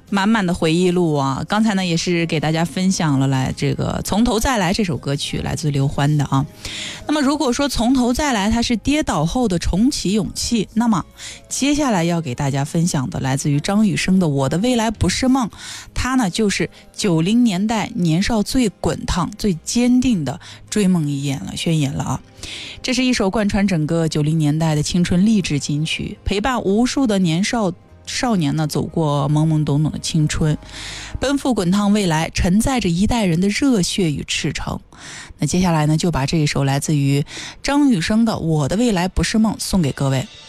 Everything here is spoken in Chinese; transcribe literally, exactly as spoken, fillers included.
满满的回忆录啊！刚才呢也是给大家分享了来这个从头再来这首歌曲，来自刘欢的啊。那么如果说从头再来它是跌倒后的重启勇气，那么接下来要给大家分享的来自于张雨生的我的未来不是梦，它呢就是九零年代年少最滚烫最坚定的追梦一言了宣言了啊。这是一首贯穿整个九零年代的青春励志金曲，陪伴无数的年少少年呢走过懵懵懂懂的青春，奔赴滚烫未来，承载着一代人的热血与赤诚。那接下来呢就把这一首来自于张雨生的我的未来不是梦送给各位。